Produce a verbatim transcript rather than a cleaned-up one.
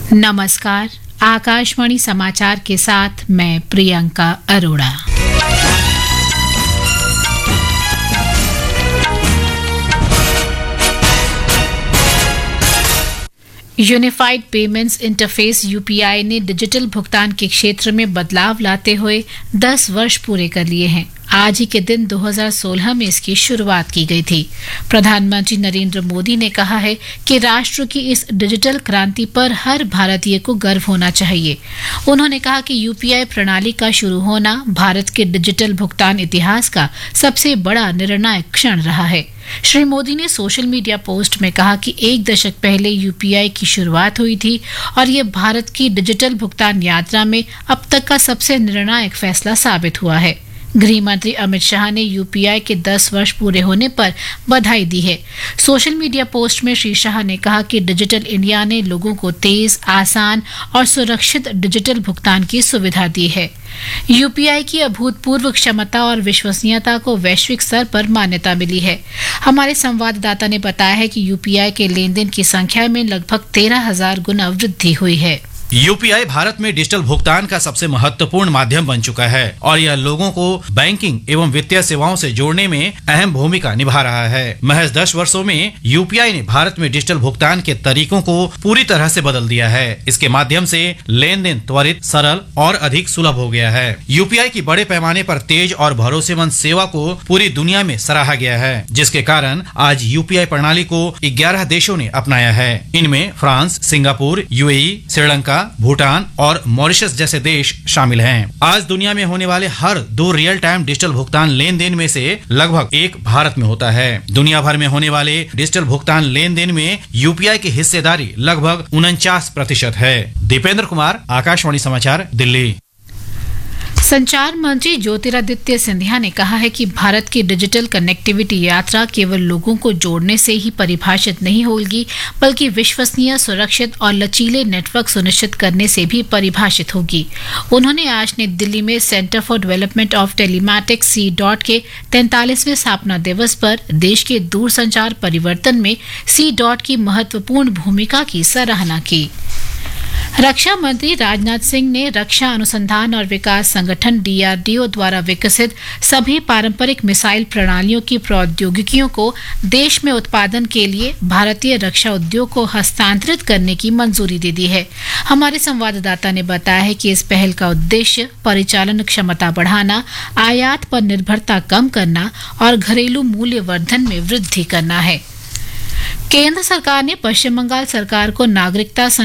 नमस्कार, आकाशवाणी समाचार के साथ मैं Priyanka Arora. Unified payments interface UPI ने डिजिटल भुगतान के क्षेत्र में बदलाव लाते हुए दस वर्ष पूरे कर लिए हैं। आज ही के दिन दो हज़ार सोलह में इसकी शुरुआत की गई थी। प्रधानमंत्री नरेंद्र मोदी ने कहा है कि राष्ट्र की इस डिजिटल क्रांति पर हर भारतीय को गर्व होना चाहिए। उन्होंने कहा कि यूपीआई प्रणाली का शुरू होना भारत के डिजिटल भुगतान इतिहास का सबसे बड़ा निर्णायक क्षण रहा है। श्री मोदी ने सोशल मीडिया पोस्ट में कहा कि एक दशक पहले यूपीआई की शुरुआत हुई थी और ये भारत की डिजिटल भुगतान यात्रा में अब तक का सबसे निर्णायक फैसला साबित हुआ है। गृह मंत्री अमित शाह ने यूपीआई के दस वर्ष पूरे होने पर बधाई दी है। सोशल मीडिया पोस्ट में श्री शाह ने कहा कि डिजिटल इंडिया ने लोगों को तेज, आसान और सुरक्षित डिजिटल भुगतान की सुविधा दी है। यूपीआई की अभूतपूर्व क्षमता और विश्वसनीयता को वैश्विक स्तर पर मान्यता मिली है। हमारे संवाददाता ने बताया है कि यूपीआई के लेन देन की संख्या में लगभग तेरह हजार गुना वृद्धि हुई है। यूपीआई भारत में डिजिटल भुगतान का सबसे महत्वपूर्ण माध्यम बन चुका है और यह लोगों को बैंकिंग एवं वित्तीय सेवाओं से जोड़ने में अहम भूमिका निभा रहा है। महज दस वर्षों में यूपीआई ने भारत में डिजिटल भुगतान के तरीकों को पूरी तरह से बदल दिया है। इसके माध्यम से लेन देन त्वरित, सरल और अधिक सुलभ हो गया है। यूपीआई की बड़े पैमाने पर तेज और भरोसेमंद सेवा को पूरी दुनिया में सराहा गया है, जिसके कारण आज यूपीआई प्रणाली को ग्यारह देशों ने अपनाया है। इनमें France, Singapore, UAE, Sri Lanka, Bhutan और मॉरिशस जैसे देश शामिल हैं। आज दुनिया में होने वाले हर दो रियल टाइम डिजिटल भुगतान लेन देन में से लगभग एक भारत में होता है। दुनिया भर में होने वाले डिजिटल भुगतान लेन देन में यूपीआई की हिस्सेदारी लगभग उनचास प्रतिशत है। दीपेंद्र कुमार, आकाशवाणी समाचार, दिल्ली। संचार मंत्री ज्योतिरादित्य सिंधिया ने कहा है कि भारत की डिजिटल कनेक्टिविटी यात्रा केवल लोगों को जोड़ने से ही परिभाषित नहीं होगी, बल्कि विश्वसनीय, सुरक्षित और लचीले नेटवर्क सुनिश्चित करने से भी परिभाषित होगी। उन्होंने आज नई दिल्ली में centre for development of telematics C dot के तैंतालीसवें स्थापना दिवस पर देश के दूरसंचार परिवर्तन में सी डॉट की महत्वपूर्ण भूमिका की सराहना की। रक्षा मंत्री राजनाथ सिंह ने रक्षा अनुसंधान और विकास संगठन डीआरडीओ द्वारा विकसित सभी पारंपरिक मिसाइल प्रणालियों की प्रौद्योगिकियों को देश में उत्पादन के लिए भारतीय रक्षा उद्योग को हस्तांतरित करने की मंजूरी दे दी है। हमारे संवाददाता ने बताया है कि इस पहल का उद्देश्य परिचालन क्षमता बढ़ाना, आयात पर निर्भरता कम करना और घरेलू मूल्य वर्धन में वृद्धि करना है। केंद्र सरकार ने पश्चिम बंगाल सरकार को नागरिकता